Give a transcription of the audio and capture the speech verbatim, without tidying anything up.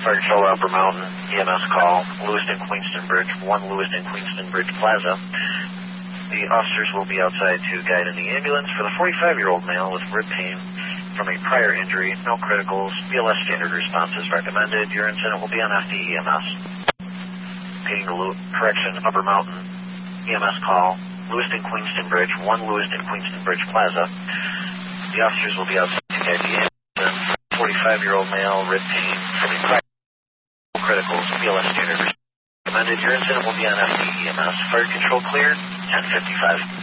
Fire Control Upper Mountain, E M S call, Lewiston Queenston Bridge, one Lewiston Queenston Bridge Plaza. The officers will be outside to guide in the ambulance for the forty-five-year-old male with rib pain from a prior injury, no criticals, B L S standard response is recommended. Your incident will be on F D E M S. Repeating the loop, correction, Upper Mountain, E M S call, Lewiston Queenston Bridge, one Lewiston Queenston Bridge Plaza. The officers will be outside to guide the ambulance. forty-five-year-old male, rib pain from a prior criticals, B L S standard recommended. Your incident will be on F D E M S. Fire control cleared, ten fifty-five.